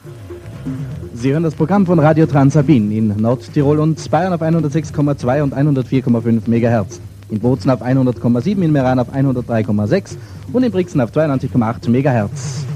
Sie hören das Programm von Radio Transrhabin in Nordtirol und Bayern auf 106,2 und 104,5 MHz. In Bozen auf 100,7, in Meran auf 103,6 und in Brixen auf 92,8 MHz.